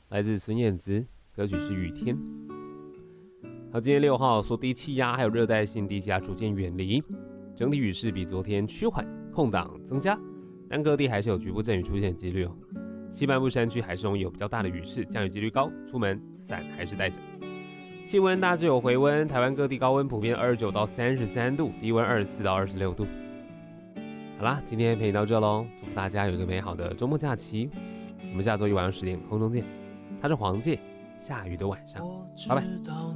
来自孙燕姿，歌曲是《雨天》。好，今天6号，说低气压还有热带性低气压逐渐远离，整体雨势比昨天趋缓，空档增加，但各地还是有局部阵雨出现几率哦。西半部山区还是容易有比较大的雨势，降雨几率高，出门伞还是带着。气温大致有回温，台湾各地高温普遍29到33度，低温24到26度。好啦，今天陪你到这喽，祝福大家有一个美好的周末假期。我们下周一晚上10点空中见。他是黄介，下雨的晚上，拜拜。